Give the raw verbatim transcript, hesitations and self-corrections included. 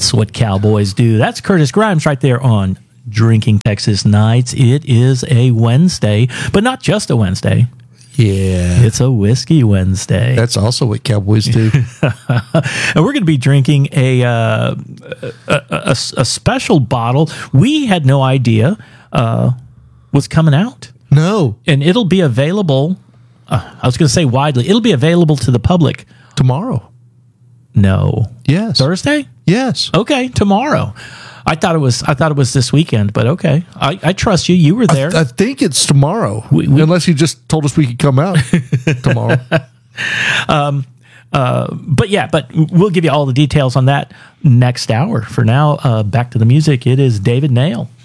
That's what cowboys do. That's Curtis Grimes right there on Drinking Texas Nights. It is a Wednesday, but not just a Wednesday. Yeah. It's a Whiskey Wednesday. That's also what cowboys do. And we're going to be drinking a, uh, a, a, a special bottle we had no idea uh, was coming out. No. And it'll be available, uh, I was going to say widely, it'll be available to the public. Tomorrow. No. Yes. Thursday? Yes. Okay, tomorrow. I thought it was. I thought it was this weekend, but okay. I, I trust you. You were there. I, I think it's tomorrow, we, we, unless you just told us we could come out tomorrow. Um, uh, but yeah, but we'll give you all the details on that next hour. For now, uh, back to the music. It is David Nail.